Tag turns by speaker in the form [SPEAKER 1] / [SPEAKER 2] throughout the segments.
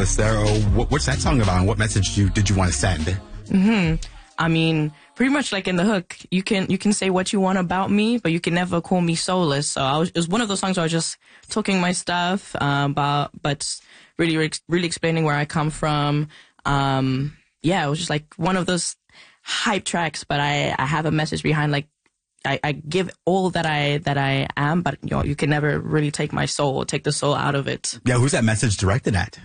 [SPEAKER 1] us there. What's that song about, and what message did you want to send?
[SPEAKER 2] I mean, pretty much like in the hook, you can say what you want about me, but you can never call me soulless. So it was one of those songs where I was just talking my stuff, but really explaining where I come from. It was just like one of those hype tracks, but I have a message behind. Like I give all that I am, but you can never really take my soul or take the soul out of it.
[SPEAKER 1] Yeah, who's that message directed at?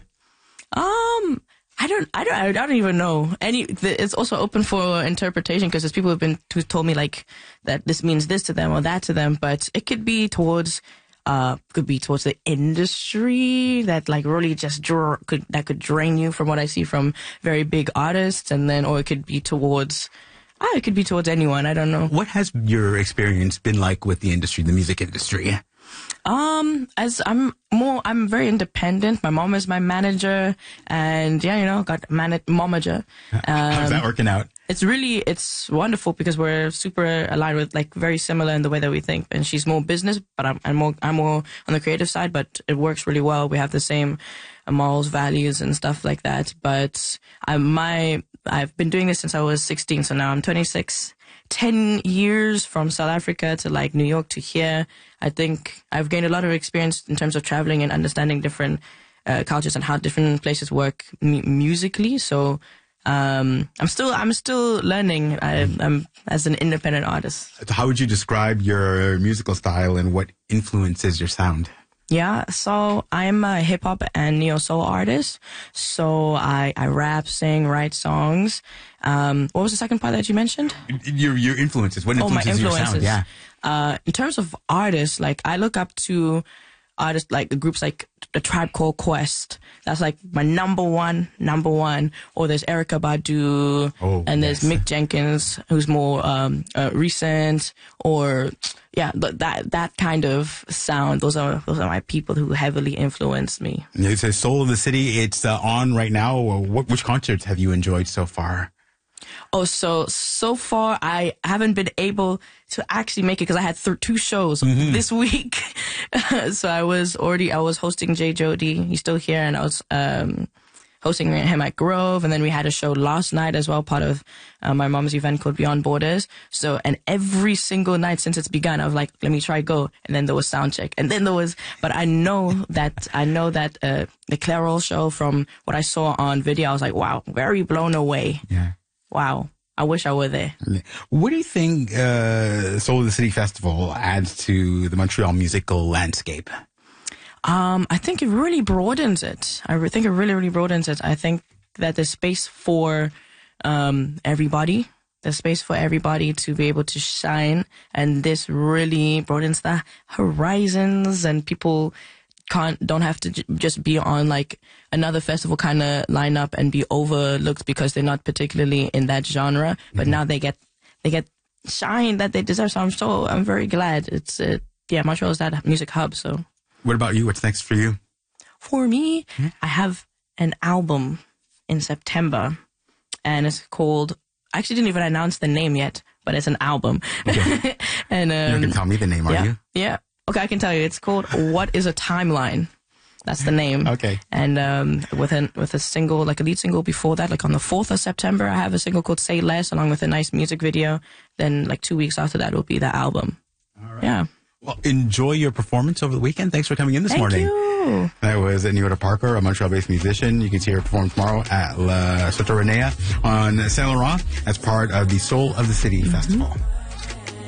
[SPEAKER 2] I don't even know. It's also open for interpretation because there's people who told me like that this means this to them or that to them, but it could be towards the industry that like really just could drain you from what I see from very big artists, and then or it could be towards anyone. I don't know.
[SPEAKER 1] What has your experience been like with the industry, the music industry?
[SPEAKER 2] As I'm very independent. My mom is my manager, and got momager.
[SPEAKER 1] How's that working out?
[SPEAKER 2] It's wonderful because we're super aligned with like very similar in the way that we think. And she's more business, but I'm more on the creative side. But it works really well. We have the same morals, values, and stuff like that. But I've been doing this since I was 16, so now I'm 26. 10 years from South Africa to like New York to here. I think I've gained a lot of experience in terms of traveling and understanding different cultures and how different places work musically. So I'm still learning. I'm as an independent artist.
[SPEAKER 1] How would you describe your musical style and what influences your sound?
[SPEAKER 2] Yeah, so I'm a hip-hop and neo-soul artist. So I rap, sing, write songs. What was the second part that you mentioned?
[SPEAKER 1] Your influences. What influences your sound? Yeah.
[SPEAKER 2] In terms of artists, like I look up to artists like the groups like The Tribe Called Quest. That's like my number one. Or there's Erykah Badu, and there's Mick Jenkins, who's more recent. Or that kind of sound. Those are my people who heavily influenced me.
[SPEAKER 1] It's a Soul of the City. It's on right now. Which concerts have you enjoyed so far?
[SPEAKER 2] Oh, so far I haven't been able to actually make it because I had 2 shows this week. So I was hosting Jay Jody. He's still here, and I was hosting him at Grove, and then we had a show last night as well, part of my mom's event called Beyond Borders. So, and every single night since it's begun, I was like, let me try go, and then there was sound check, and then there was. But I know that the Clairol show, from what I saw on video, I was like, wow, very blown away.
[SPEAKER 1] Yeah.
[SPEAKER 2] Wow. I wish I were there.
[SPEAKER 1] What do you think Soul of the City Festival adds to the Montreal musical landscape?
[SPEAKER 2] I think it really broadens it. I think it really broadens it. I think that there's space for everybody. There's space for everybody to be able to shine. And this really broadens the horizons, and people don't have to just be on like another festival kind of lineup and be overlooked because they're not particularly in that genre. But now they get shine that they deserve. So I'm very glad. Montreal is that music hub. So
[SPEAKER 1] what about you? What's next for you?
[SPEAKER 2] For me, I have an album in September, and it's called, I actually didn't even announce the name yet, but it's an album. Okay. And
[SPEAKER 1] you're not gonna tell me the name, are you?
[SPEAKER 2] Yeah. Okay, I can tell you. It's called What Is a Timeline? That's the name.
[SPEAKER 1] Okay.
[SPEAKER 2] And with a single, like a lead single before that, like on the 4th of September, I have a single called Say Less, along with a nice music video. Then like 2 weeks after that will be the album.
[SPEAKER 1] All right.
[SPEAKER 2] Yeah.
[SPEAKER 1] Well, enjoy your performance over the weekend. Thanks for coming in this morning.
[SPEAKER 2] Thank you.
[SPEAKER 1] That was Niota Parker, a Montreal-based musician. You can see her perform tomorrow at La Sotoranea on Saint Laurent as part of the Soul of the City Festival.